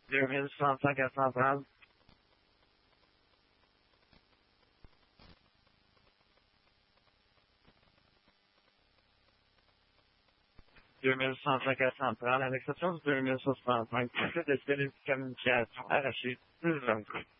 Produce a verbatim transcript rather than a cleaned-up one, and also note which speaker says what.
Speaker 1: deux mille soixante-cinq à Centrale. deux mille soixante-cinq à Centrale, à l'exception du deux mille soixante-cinq, pour que de communication arrachée, plus vingt-trois.